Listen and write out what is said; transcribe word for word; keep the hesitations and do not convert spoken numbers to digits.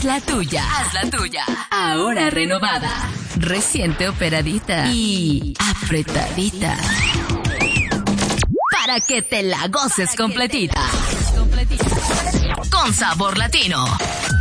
la tuya. Haz la tuya. Ahora renovada. Reciente operadita. Y apretadita. Para que te la goces completita. Con sabor latino.